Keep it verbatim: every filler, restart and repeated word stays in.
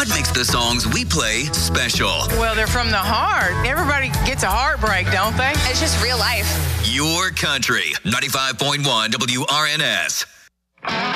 What makes the songs we play special? Well, they're from the heart. Everybody gets a heartbreak, don't they? It's just real life. Your country. ninety-five point one W R N S.